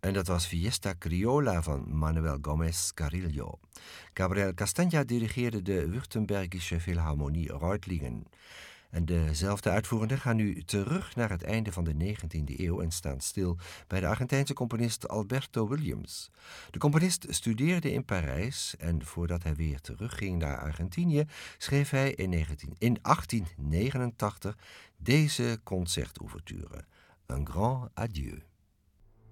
En dat was Fiesta Criolla van Manuel Gómez Carrillo. Gabriel Castagna dirigeerde de Württembergische Philharmonie Reutlingen. En dezelfde uitvoerenden gaan nu terug naar het einde van de 19e eeuw en staan stil bij de Argentijnse componist Alberto Williams. De componist studeerde in Parijs en voordat hij weer terugging naar Argentinië schreef hij in 1889 deze concertouverture, Un grand adieu.